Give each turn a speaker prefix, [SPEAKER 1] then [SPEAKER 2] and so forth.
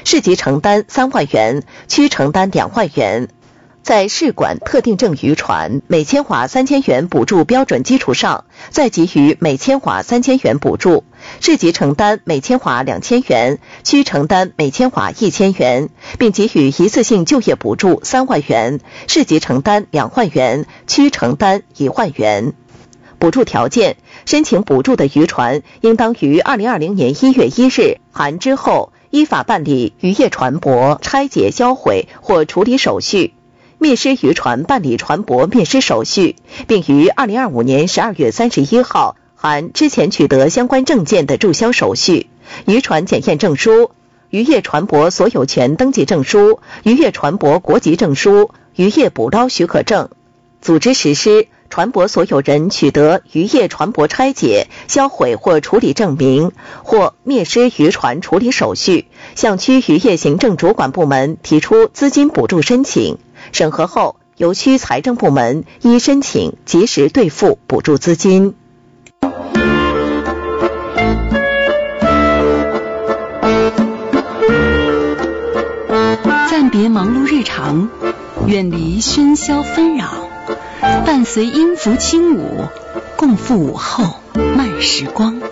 [SPEAKER 1] 市级承担3万元，区承担2万元。在市管特定证渔船每千瓦3000元补助标准基础上，再给予每千瓦3000元补助，市级承担每千瓦2000元，区承担每千瓦1000元，并给予一次性就业补助3万元，市级承担2万元，区承担1万元。补助条件：申请补助的渔船应当于2020年1月1日含之后依法办理渔业船舶拆解销毁或处理手续，灭失渔船办理船舶灭失手续，并于2025年12月31号含之前取得相关证件的注销手续、渔船检验证书、渔业船舶所有权登记证书、渔业船舶国籍证书、渔业捕捞许可证。组织实施船舶所有人取得渔业船舶拆解、销毁或处理证明或灭失渔船处理手续，向区渔业行政主管部门提出资金补助申请，审核后由区财政部门依申请及时兑付补助资金。
[SPEAKER 2] 暂别忙碌日常，远离喧嚣纷扰，伴随音符轻舞，共赴午后慢时光。